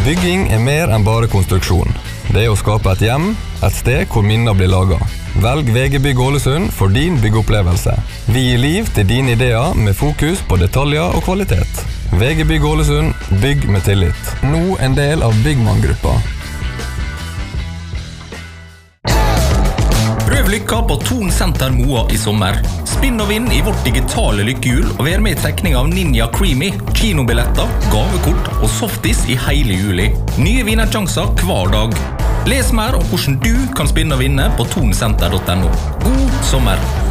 Bygging mer enn bare konstruksjon. Det å skape et hjem, et sted hvor minner blir laget. Velg VG Bygg Ålesund for din byggeopplevelse. Vi gir liv til dine ideer med fokus på detaljer og kvalitet. VG Bygg Ålesund, bygg med tillit. Nå en del av Byggmann-gruppa. Prøv lykka på Thon Senter Moa i sommer. Spinn og vinn i vårt digitale lykkehjul og vær med i trekning av Ninja Creamy, kinobilletter, gavekort og softis i hele juli. Nye vinnersjanser hver dag. Les mer om hvordan du kan spinne og vinne på thonsenter.no. God sommer!